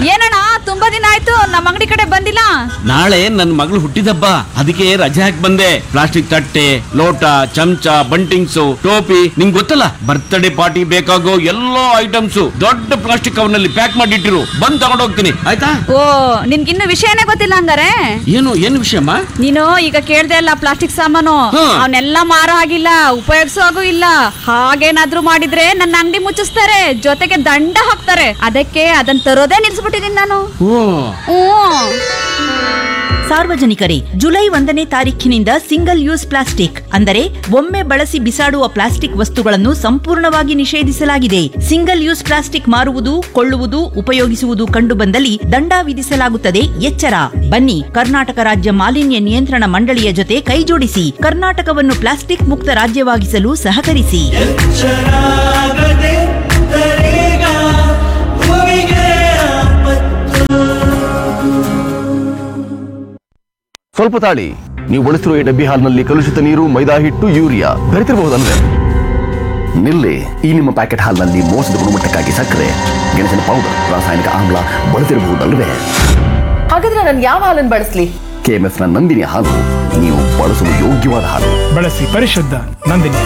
ಏನಣ್ಣ ತುಂಬಾ ದಿನ ಆಯ್ತು ನಮ್ಮ ಅಂಗಡಿ ಕಡೆ ಬಂದಿಲ್ಲ. ನಾಳೆ ನನ್ನ ಮಗಳು ಹುಟ್ಟಿದಬ್ಬ, ಅದಕ್ಕೆ ರಜೆ ಹಾಕಿ ಬಂದೆ. ಪ್ಲಾಸ್ಟಿಕ್ ತಟ್ಟೆ, ಲೋಟ, ಚಮಚ, ಬಂಟಿಂಗ್ಸು, ಟೋಪಿ, ನಿಂಗ್ ಗೊತ್ತಲ್ಲ ಬರ್ತ್ಡೇ ಪಾರ್ಟಿ ಬೇಕಾಗೋ ಎಲ್ಲಾ ಐಟಮ್ಸ್ ದೊಡ್ಡ ಪ್ಲಾಸ್ಟಿಕ್ ಕವರ್ನಲ್ಲಿ ಪ್ಯಾಕ್ ಮಾಡಿಟ್ಟಿರು, ಬಂದ್ ತಗೊಂಡ್ ಹೋಗ್ತೀನಿ ಆಯ್ತಾ? ಓ ನಿನ್ಗಿನ್ನು ವಿಷಯನೇ ಗೊತ್ತಿಲ್ಲ ಹಂಗಾರೆ. ಏನು ವಿಷಯಮ್ಮ? ನೀನು ಈಗ ಕೇಳ್ದೆ ಅಲ್ಲ ಪ್ಲಾಸ್ಟಿಕ್ ಸಾಮಾನು, ಅವನ್ನೆಲ್ಲ ಮಾರೋ ಆಗಿಲ್ಲ, ಉಪಯೋಗಿಸೋ ಹಾಗೂ ಇಲ್ಲ. ಹಾಗೇನಾದ್ರೂ ಮಾಡಿದ್ರೆ ನನ್ನ ಅಂಗಡಿ ಮುಚ್ಚಿಸ್ತಾರೆ, ಜೊತೆಗೆ ದಂಡ ಹಾಕ್ತಾರೆ. ಅದಕ್ಕೆ ಅದನ್ನ ತರೋದೇ ನಿಲ್ಸ್ಬಿಟ್ಟಿದೀನಿ ನಾನು. ಸಾರ್ವಜನಿಕರೇ, ಜುಲೈ 1ನೇ ತಾರೀಖಿನಿಂದ ಸಿಂಗಲ್ ಯೂಸ್ ಪ್ಲಾಸ್ಟಿಕ್ ಅಂದರೆ ಒಮ್ಮೆ ಬಳಸಿ ಬಿಸಾಡುವ ಪ್ಲಾಸ್ಟಿಕ್ ವಸ್ತುಗಳನ್ನು ಸಂಪೂರ್ಣವಾಗಿ ನಿಷೇಧಿಸಲಾಗಿದೆ. ಸಿಂಗಲ್ ಯೂಸ್ ಪ್ಲಾಸ್ಟಿಕ್ ಮಾರುವುದು, ಕೊಳ್ಳುವುದು, ಉಪಯೋಗಿಸುವುದು ಕಂಡುಬಂದಲ್ಲಿ ದಂಡ ವಿಧಿಸಲಾಗುತ್ತದೆ. ಎಚ್ಚರ! ಬನ್ನಿ, ಕರ್ನಾಟಕ ರಾಜ್ಯ ಮಾಲಿನ್ಯ ನಿಯಂತ್ರಣ ಮಂಡಳಿಯ ಜೊತೆ ಕೈಜೋಡಿಸಿ ಕರ್ನಾಟಕವನ್ನು ಪ್ಲಾಸ್ಟಿಕ್ ಮುಕ್ತ ರಾಜ್ಯವಾಗಿಸಲು ಸಹಕರಿಸಿ. ಸ್ವಲ್ಪ ತಾಳಿ, ನೀವು ಬಳಸಿರುವ ಈ ಡಬ್ಬಿ ಹಾಲ್ನಲ್ಲಿ ಕಲುಷಿತ ನೀರು, ಮೈದಾ ಹಿಟ್ಟು, ಯೂರಿಯಾ ಬೆರೆತಿರಬಹುದಲ್ವೇ? ನಿಲ್ಲಿ, ಈ ನಿಮ್ಮ ಪ್ಯಾಕೆಟ್ ಹಾಲ್ನಲ್ಲಿ ಮೋಸದ ಗುಣಮಟ್ಟಕ್ಕಾಗಿ ಸಕ್ಕರೆ, ಗೆಣಸಿನ ಪೌಡರ್, ರಾಸಾಯನಿಕ ಆಮ್ಲ ಬಳಸಿರಬಹುದಲ್ವೇ? ಹಾಗಾದ್ರೆ ನಾನು ಯಾವ ಹಾಲನ್ನು ಬಳಸಲಿ? KMF ನ ನಂದಿನಿ ಹಾಲು ನೀವು ಬಳಸಲು ಯೋಗ್ಯವಾದ ಹಾಲು. ಬಳಸಿ ಪರಿಶುದ್ಧ ನಂದಿನಿ.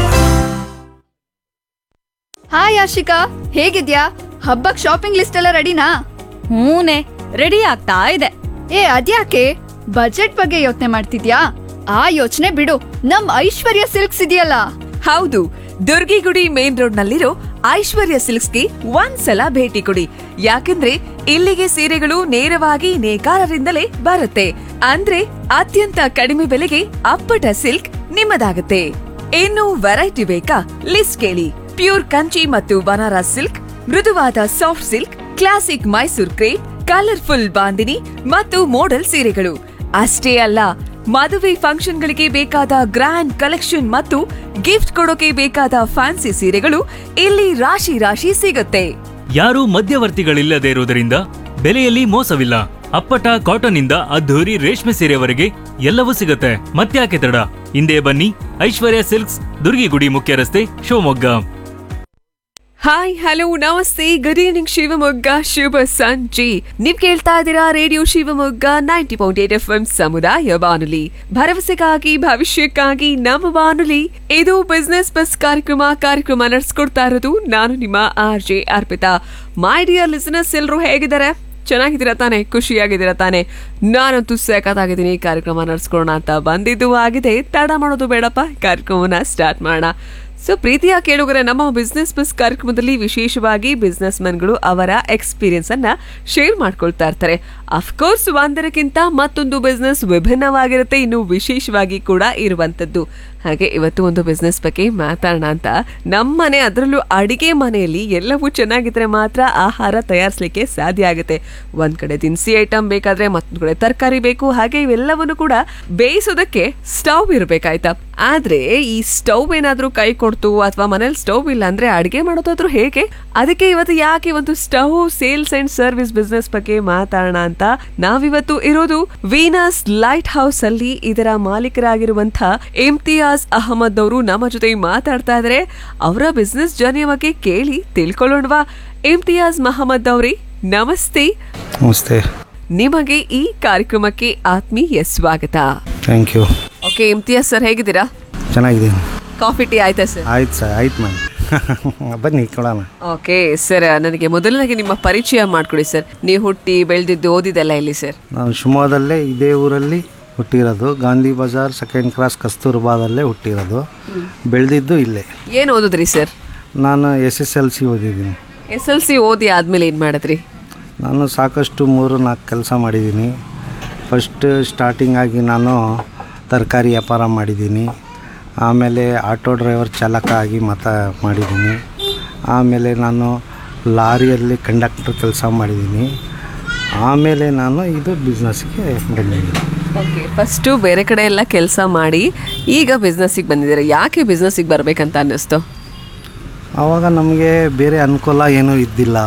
ಹಾಯ್ ಆಶಿಕಾ, ಹೇಗಿದ್ಯಾ? ಹಬ್ಬಕ್ ಶಾಪಿಂಗ್ ಲಿಸ್ಟ್ ಎಲ್ಲ ರೆಡಿನಾ? ಹೂನೆ, ರೆಡಿ ಆಗ್ತಾ ಇದೆ. ಅದ್ಯಾಕೆ ಬಜೆಟ್ ಬಗ್ಗೆ ಯೋಚನೆ ಮಾಡ್ತಿದ್ಯಾ? ಆ ಯೋಚನೆ ಬಿಡು, ನಮ್ ಐಶ್ವರ್ಯ ಸಿಲ್ಕ್ಸ್ ಇದೆಯಲ್ಲ. ಹೌದು, ದುರ್ಗಿಗುಡಿ ಮೇನ್ ರೋಡ್ ನಲ್ಲಿರೋ ಐಶ್ವರ್ಯ ಸಿಲ್ಕ್ಸ್ಗೆ ಒಂದ್ಸಲ ಭೇಟಿ ಕೊಡಿ. ಯಾಕಂದ್ರೆ ಇಲ್ಲಿಗೆ ಸೀರೆಗಳು ನೇರವಾಗಿ ನೇಕಾರರಿಂದಲೇ ಬರುತ್ತೆ. ಅಂದ್ರೆ ಅತ್ಯಂತ ಕಡಿಮೆ ಬೆಲೆಗೆ ಅಪ್ಪಟ ಸಿಲ್ಕ್ ನಿಮ್ಮದಾಗುತ್ತೆ. ಇನ್ನು ವೆರೈಟಿ ಬೇಕಾ? ಲಿಸ್ಟ್ ಕೇಳಿ. ಪ್ಯೂರ್ ಕಂಚಿ ಮತ್ತು ಬನಾರಸ್ ಸಿಲ್ಕ್, ಮೃದುವಾದ soft silk, classic Mysore crepe, colourful bandhani ಮತ್ತು ಮೋಡಲ್ ಸೀರೆಗಳು. ಅಷ್ಟೇ ಅಲ್ಲ, ಮದುವೆ ಫಂಕ್ಷನ್ಗಳಿಗೆ ಬೇಕಾದ ಗ್ರ್ಯಾಂಡ್ ಕಲೆಕ್ಷನ್ ಮತ್ತು ಗಿಫ್ಟ್ ಕೊಡೋಕೆ ಬೇಕಾದ ಫ್ಯಾನ್ಸಿ ಸೀರೆಗಳು ಇಲ್ಲಿ ರಾಶಿ ರಾಶಿ ಸಿಗುತ್ತೆ. ಯಾರೂ ಮಧ್ಯವರ್ತಿಗಳಿಲ್ಲದೆ ಇರುವುದರಿಂದ ಬೆಲೆಯಲ್ಲಿ ಮೋಸವಿಲ್ಲ. ಅಪ್ಪಟ ಕಾಟನ್ ಇಂದ ಅದ್ಧೂರಿ ರೇಷ್ಮೆ ಸೀರೆವರೆಗೆ ಎಲ್ಲವೂ ಸಿಗುತ್ತೆ. ಮತ್ತ್ಯಾಕೆ ತಡ, ಹಿಂದೆ ಬನ್ನಿ. ಐಶ್ವರ್ಯ ಸಿಲ್ಕ್ಸ್, ದುರ್ಗಿಗುಡಿ ಮುಖ್ಯ ರಸ್ತೆ, ಶಿವಮೊಗ್ಗ. ಹಾಯ್, ಹಲೋ, ನಮಸ್ತೆ, ಗುಡ್ ಈವ್ನಿಂಗ್ ಶಿವಮೊಗ್ಗ, ಶುಭ ಸಂಜೆ. ನೀವ್ ಕೇಳ್ತಾ ಇದ್ದೀರಾ ರೇಡಿಯೋ ಶಿವಮೊಗ್ಗ 90.8 FM ಸಮುದಾಯ ಬಾನುಲಿ, ಭರವಸೆಗಾಗಿ ಭವಿಷ್ಯಕ್ಕಾಗಿ ನಮ್ಮ ಬಾನುಲಿ. ಇದು ಬಿಸ್ನೆಸ್ ಬಸ್ ಕಾರ್ಯಕ್ರಮ ನಡೆಸ್ಕೊಡ್ತಾ ಇರೋದು ನಾನು ನಿಮ್ಮ RJ Arpita. My dear listeners, ಎಲ್ಲರೂ ಹೇಗಿದ್ದಾರೆ? ಚೆನ್ನಾಗಿದ್ದೀರಾ ತಾನೆ? ಖುಷಿಯಾಗಿದ್ದೀರಾ ತಾನೆ? ನಾನಂತೂ ಸಖತ್ತಾಗಿದ್ದೀನಿ. ಕಾರ್ಯಕ್ರಮ ನಡೆಸ್ಕೊಡೋಣ ಅಂತ ಬಂದಿದ್ದು ಆಗಿದೆ. ತಡ ಮಾಡೋದು ಬೇಡಪ್ಪ, ಕಾರ್ಯಕ್ರಮನ ಸ್ಟಾರ್ಟ್ ಮಾಡೋಣ. ಸೊ ಪ್ರೀತಿಯ ಕೇಳುಗರೆ, ನಮ್ಮ ಬಿಸ್ನೆಸ್ ಬಸ್ ಕಾರ್ಯಕ್ರಮದಲ್ಲಿ ವಿಶೇಷವಾಗಿ ಬಿಸ್ನೆಸ್ ಮೆನ್ಗಳು ಅವರ ಎಕ್ಸ್ಪೀರಿಯನ್ಸ್ ಅನ್ನ ಶೇರ್ ಮಾಡ್ಕೊಳ್ತಾ ಇರ್ತಾರೆ. ಅಫ್ಕೋರ್ಸ್ ಒಂದರಕ್ಕಿಂತ ಮತ್ತೊಂದು ಬಿಸ್ನೆಸ್ ವಿಭಿನ್ನವಾಗಿರುತ್ತೆ, ಇನ್ನು ವಿಶೇಷವಾಗಿ ಕೂಡ ಇರುವಂತದ್ದು. ಹಾಗೆ ಇವತ್ತು ಒಂದು ಬಿಸ್ನೆಸ್ ಬಗ್ಗೆ ಮಾತಾಡೋಣ ಅಂತ ನಮ್ಮನೆ, ಅದರಲ್ಲೂ ಅಡಿಗೆ ಮನೆಯಲ್ಲಿ ಎಲ್ಲವೂ ಚೆನ್ನಾಗಿದ್ರೆ ಮಾತ್ರ ಆಹಾರ ತಯಾರಿಸಲಿಕ್ಕೆ ಸಾಧ್ಯ ಆಗುತ್ತೆ. ಒಂದ್ ಕಡೆ ದಿನಸಿ ಐಟಮ್ ಬೇಕಾದ್ರೆ ಮತ್ತೊಂದ್ ಕಡೆ ತರಕಾರಿ ಬೇಕು. ಹಾಗೆ ಇವೆಲ್ಲವನ್ನು ಕೂಡ ಬೇಯಿಸೋದಕ್ಕೆ ಸ್ಟವ್ ಇರ್ಬೇಕಾಯ್ತಾ? ಆದ್ರೆ ಈ ಸ್ಟವ್ ಏನಾದ್ರೂ ಕೈ ಕೊಡ್ತು ಅಥವಾ ಮನೇಲಿ ಸ್ಟವ್ ಇಲ್ಲ ಅಂದ್ರೆ ಅಡಿಗೆ ಮಾಡೋದಾದ್ರೂ ಹೇಗೆ? ಅದಕ್ಕೆ ಇವತ್ತು ಯಾಕೆ ಒಂದು stove sales and service business ಬಗ್ಗೆ ಮಾತಾಡೋಣ ಅಂತ ನಾವಿವತ್ತು ಇರೋದು ವೀನಸ್ ಲೈಟ್ ಹೌಸ್ ಅಲ್ಲಿ. ಇದರ ಮಾಲೀಕರಾಗಿರುವಂತಹ ಇಮ್ತಿಯಾಜ್ ಅಹಮದ್ ಅವರು ನಮ್ಮ ಜೊತೆ ಮಾತಾಡ್ತಾ ಇದ್ರೆ ಅವರ ಬಿಸ್ನೆಸ್ ಜರ್ನಿಯ ಬಗ್ಗೆ ಕೇಳಿ ತಿಳ್ಕೊಳ್ಳೋಣವಾ? ಇಮ್ತಿಯಾಜ್ ಮಹಮ್ಮದ್ ಅವರೇ, ನಮಸ್ತೆ. ನಮಸ್ತೆ. ನಿಮಗೆ ಈ ಕಾರ್ಯಕ್ರಮಕ್ಕೆ ಆತ್ಮೀಯ ಸ್ವಾಗತ. Thank you. Okay, Imtiaz sir ಹೇಗಿದ್ದೀರಾ? ಚೆನ್ನಾಗಿದ್ದೀನಿ. ಕಾಫಿ ಟೀ ಆಯ್ತಾ ಸರ್? ಆಯ್ತು ಸರ್, ಆಯ್ತು ಮ್ಯಾಮ್. ಬನ್ನಿ ಕೊಡೋಣ. ಓಕೆ ಸರ್, ನನಗೆ ಮೊದಲನಾಗಿ ನಿಮ್ಮ ಪರಿಚಯ ಮಾಡ್ಕೊಡಿ ಸರ್. ನೀವು ಹುಟ್ಟಿ ಬೆಳೆದಿದ್ದು ಓದಿದೆಲ್ಲ ಇಲ್ಲಿ ಸರ್? ನಾವು ಶಿವಮೊಗ್ಗದಲ್ಲೇ ಇದೇ ಊರಲ್ಲಿ ಹುಟ್ಟಿರೋದು. ಗಾಂಧಿ ಬಜಾರ್ ಸೆಕೆಂಡ್ ಕ್ರಾಸ್ ಕಸ್ತೂರ್ಬಾದಲ್ಲೇ ಹುಟ್ಟಿರೋದು, ಬೆಳೆದಿದ್ದು ಇಲ್ಲೇ. ಏನು ಓದಿದ್ರಿ ಸರ್? ನಾನು SSLC ಓದಿದ್ದೀನಿ. SSLC ಓದಿ ಆದಮೇಲೆ ಏನು ಮಾಡಿದ್ರಿ? ನಾನು ಸಾಕಷ್ಟು 3-4 ಕೆಲಸ ಮಾಡಿದ್ದೀನಿ. ಫಸ್ಟ್ ಸ್ಟಾರ್ಟಿಂಗ್ ಆಗಿ ನಾನು ತರಕಾರಿ ವ್ಯಾಪಾರ ಮಾಡಿದ್ದೀನಿ. ಆಮೇಲೆ ಆಟೋ ಡ್ರೈವರ್ ಚಾಲಕ ಆಗಿ ಮಾಡಿದ್ದೀನಿ. ಆಮೇಲೆ ನಾನು ಲಾರಿಯಲ್ಲಿ ಕಂಡಕ್ಟರ್ ಕೆಲಸ ಮಾಡಿದ್ದೀನಿ. ಆಮೇಲೆ ನಾನು ಇದು ಬಿಸ್ನೆಸ್ಗೆ ಬಂದಿದ್ದೀನಿ. ಓಕೆ, ಫಸ್ಟು ಬೇರೆ ಕಡೆ ಎಲ್ಲ ಕೆಲಸ ಮಾಡಿ ಈಗ ಬಿಸ್ನೆಸ್ಸಿಗೆ ಬಂದಿದ್ದೀರಾ. ಯಾಕೆ ಬಿಸ್ನೆಸ್ಸಿಗೆ ಬರಬೇಕಂತ ಅನ್ನಿಸ್ತು? ಆವಾಗ ನಮಗೆ ಬೇರೆ ಅನುಕೂಲ ಏನೂ ಇದ್ದಿಲ್ಲ.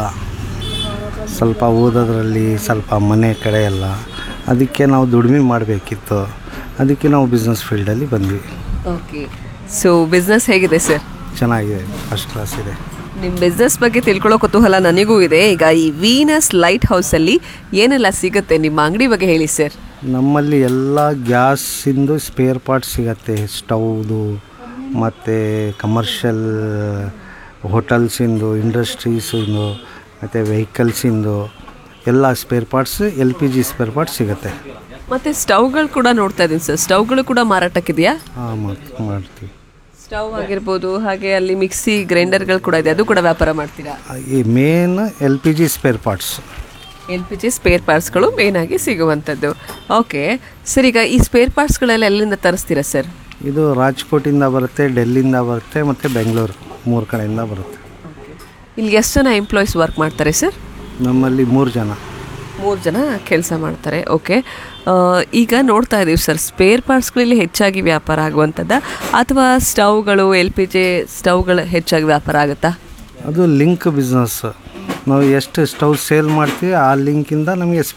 ಸ್ವಲ್ಪ ಓದೋದ್ರಲ್ಲಿ ಸ್ವಲ್ಪ ಮನೆ ಕಡೆ ಎಲ್ಲ, ಅದಕ್ಕೆ ನಾವು ದುಡಿಮೆ ಮಾಡಬೇಕಿತ್ತು. ಅದಕ್ಕೆ ನಾವು ಬಿಸ್ನೆಸ್ ಫೀಲ್ಡಲ್ಲಿ ಬಂದ್ವಿ. ಓಕೆ, ಸೊ ಬಿಸ್ನೆಸ್ ಹೇಗಿದೆ ಸರ್? ಚೆನ್ನಾಗಿದೆ, ಫಸ್ಟ್ ಕ್ಲಾಸ್ ಇದೆ. ನಿಮ್ಮ ಬಿಸ್ನೆಸ್ ಬಗ್ಗೆ ತಿಳ್ಕೊಳ್ಳೋ ಕುತೂಹಲ ನನಗೂ ಇದೆ. ಈಗ ಈ ವೀನಸ್ ಲೈಟ್ ಹೌಸಲ್ಲಿ ಏನೆಲ್ಲ ಸಿಗುತ್ತೆ, ನಿಮ್ಮ ಅಂಗಡಿ ಬಗ್ಗೆ ಹೇಳಿ ಸರ್. ನಮ್ಮಲ್ಲಿ ಎಲ್ಲ ಗ್ಯಾಸಿಂದು ಸ್ಪೇರ್ ಪಾರ್ಟ್ಸ್ ಸಿಗತ್ತೆ, ಸ್ಟವ್ದು ಮತ್ತು ಕಮರ್ಷಿಯಲ್ ಹೋಟೆಲ್ಸಿಂದು, ಇಂಡಸ್ಟ್ರೀಸಿಂದು ಮತ್ತು ವೆಹಿಕಲ್ಸಿಂದು ಎಲ್ಲ spare parts, LPG spare parts ಸಿಗುತ್ತೆ. ಮತ್ತು ಸ್ಟವ್ಗಳು ಕೂಡ ನೋಡ್ತಾ ಇದ್ದೀನಿ ಸರ್, ಸ್ಟವ್ಗಳು ಕೂಡ ಮಾರಾಟಕ್ಕಿದೆಯಾ? ಹಾಂ, ಮಾಡ್ತೀವಿ. ಸ್ಟವ್ ಆಗಿರ್ಬೋದು, ಹಾಗೆ ಅಲ್ಲಿ ಮಿಕ್ಸಿ ಗ್ರೈಂಡರ್ಗಳು ಕೂಡ ಇದೆ, ಅದು ಕೂಡ ವ್ಯಾಪಾರ ಮಾಡ್ತೀರಾ? ಈ main LPG spare parts. LPG spare ಪಾರ್ಟ್ಸ್ಗಳು ಮೇಯ್ನಾಗಿ ಸಿಗುವಂಥದ್ದು. ಓಕೆ ಸರ್, ಈಗ ಈ ಸ್ಪೇರ್ ಪಾರ್ಟ್ಸ್ಗಳೆಲ್ಲ ಎಲ್ಲಿಂದ ತರಿಸ್ತೀರಾ ಸರ್? ಇದು ರಾಜ್ಕೋಟಿಂದ ಬರುತ್ತೆ, ಡೆಲ್ಲಿಂದ ಬರುತ್ತೆ ಮತ್ತು ಬೆಂಗಳೂರು, 3 ಕಡೆಯಿಂದ ಬರುತ್ತೆ. ಇಲ್ಲಿ ಎಷ್ಟು ಜನ ಎಂಪ್ಲಾಯೀಸ್ ವರ್ಕ್ ಮಾಡ್ತಾರೆ ಸರ್? ನಮ್ಮಲ್ಲಿ 3 ಜನ. 3 ಜನ ಕೆಲಸ ಮಾಡ್ತಾರೆ. ಓಕೆ, ಈಗ ನೋಡ್ತಾ ಇದ್ದೀವಿ ಸರ್, ಸ್ಪೇರ್ ಪಾರ್ಟ್ಸ್ಗಳಲ್ಲಿ ಹೆಚ್ಚಾಗಿ ವ್ಯಾಪಾರ ಆಗುವಂಥದ್ದು ಅಥವಾ ಸ್ಟವ್ಗಳು, LPG ಸ್ಟವ್ಗಳು ಹೆಚ್ಚಾಗಿ ವ್ಯಾಪಾರ ಆಗುತ್ತಾ? ಅದು ಲಿಂಕ್ ಬಿಸ್ನೆಸ್. ನಾವು ಎಷ್ಟು ಸ್ಟವ್ ಸೇಲ್ ಮಾಡ್ತೀವಿ ಆ ಲಿಂಕಿಂದ ನಮಗೆ